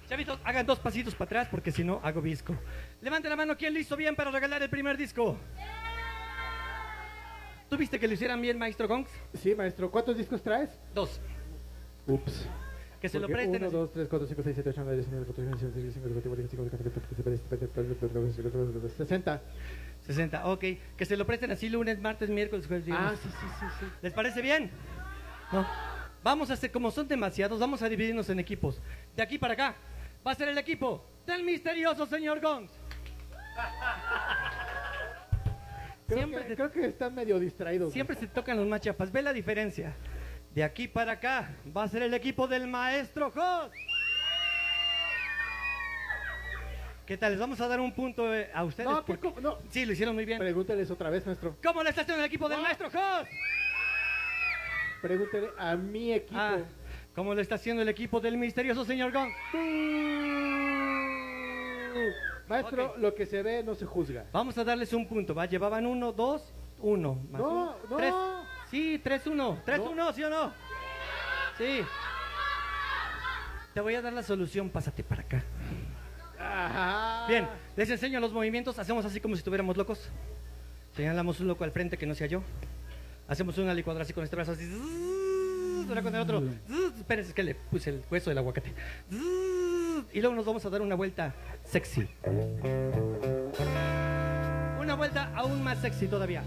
Chavitos, hagan 2 pasitos para atrás porque si no hago visco. Levante la mano, ¿quién lo hizo bien para regalar el primer disco? ¿Tú viste que lo hicieran bien, maestro Gongs? Sí, maestro. ¿Cuántos discos traes? 2. Ups. Que se lo Porque presten. 1, 2, 3, 4, 5, 6, 7, 8, 9, 10, 11, 12, 13, 14, 15, 16, 60. 60, ok. Que se lo presten así lunes, martes, miércoles, jueves, viernes. Ah, sí. ¿Les parece bien? No. Vamos a hacer, como son demasiados, vamos a dividirnos en equipos. De aquí para acá va a ser el equipo del misterioso señor Gongs. Creo que están medio distraídos. Siempre se tocan los más chapas. Ve la diferencia. De aquí para acá va a ser el equipo del maestro Jos. ¿Qué tal? Les vamos a dar un punto a ustedes. No, porque... no. Sí, lo hicieron muy bien. Pregúnteles otra vez, maestro. ¿Cómo le está haciendo el equipo del maestro Jos? Pregúntele a mi equipo. ¿Cómo le está haciendo el equipo del misterioso señor Gong? Maestro, Ok. lo que se ve no se juzga. Vamos a darles un punto, ¿va? Llevaban 1, 2, 1. No. 3. Sí, 3, 1. 3, 1, ¿sí o no? Sí. Te voy a dar la solución, pásate para acá. Ajá. Bien, les enseño los movimientos, hacemos así como si estuviéramos locos. Señalamos un loco al frente que no sea yo. Hacemos una licuadora así con este brazo así. Ahora con el otro. Espérense, es que le puse el hueso del aguacate. Y luego nos vamos a dar una vuelta sexy. Una vuelta aún más sexy todavía.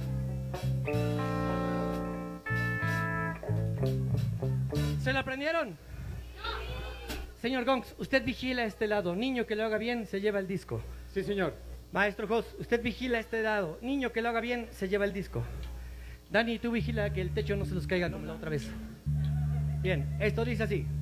¿Se la aprendieron? Señor Gongs, usted vigila este lado. Niño que lo haga bien se lleva el disco. Sí, señor. Maestro Jos, usted vigila este lado. Niño que lo haga bien se lleva el disco. Dani, tú vigila que el techo no se los caiga como la otra vez. Bien, esto dice así.